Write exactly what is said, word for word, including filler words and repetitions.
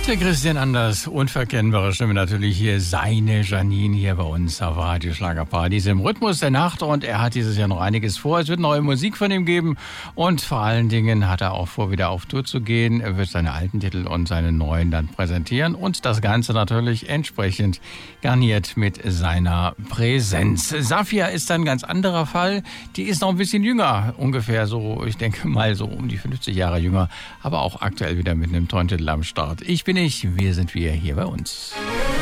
Der Christian Anders, unverkennbare Stimme natürlich hier, seine Janine hier bei uns auf Radio Schlagerparadies im Rhythmus der Nacht, und er hat dieses Jahr noch einiges vor. Es wird neue Musik von ihm geben und vor allen Dingen hat er auch vor, wieder auf Tour zu gehen. Er wird seine alten Titel und seine neuen dann präsentieren und das Ganze natürlich entsprechend garniert mit seiner Präsenz. Safia ist ein ganz anderer Fall. Die ist noch ein bisschen jünger, ungefähr so, ich denke mal so um die fünfzig Jahre jünger, aber auch aktuell wieder mit einem tollen Titel am Start. Ich bin ich, wir sind wir hier bei uns.